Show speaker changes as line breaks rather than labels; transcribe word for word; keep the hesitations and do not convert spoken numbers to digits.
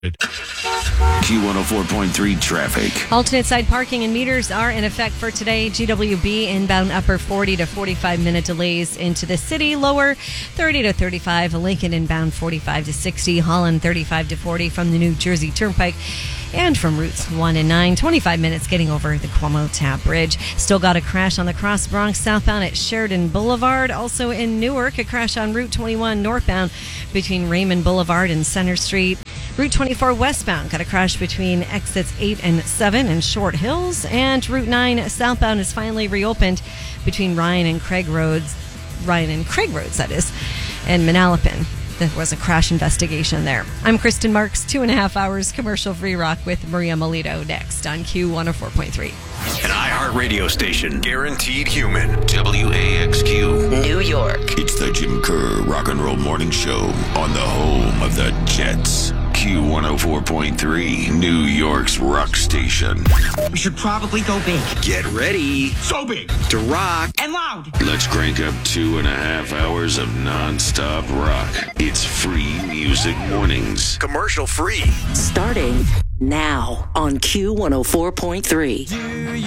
Q one oh four point three traffic.
Alternate side parking and meters are in effect for today. G W B inbound upper forty to forty-five minute delays into the city. Lower thirty to thirty-five. Lincoln inbound forty-five to sixty. Holland thirty-five to forty from the New Jersey Turnpike. And from routes one and nine, twenty-five minutes getting over the Cuomo Tap Bridge. Still got a crash on the Cross Bronx southbound at Sheridan Boulevard. Also in Newark, a crash on Route twenty-one northbound between Raymond Boulevard and Center Street. Route twenty-four westbound got a crash between exits eight and seven in Short Hills. And Route nine southbound is finally reopened between Ryan and Craig Roads. Ryan and Craig Roads, that is, and Manalapan. There was a crash investigation there. I'm Kristen Marks, two and a half hours commercial-free rock with Maria Melito next on Q one oh four point three.
An iHeartRadio station, guaranteed human. W A X Q,
New York.
It's the Jim Kerr Rock and Roll Morning Show on the home of the Jets. Q one oh four point three, New York's rock station.
We should probably go big.
Get ready.
So big.
To rock.
And loud.
Let's crank up two and a half hours of non-stop rock. It's Free Music Mornings. Commercial free.
Starting now on Q one oh four point three.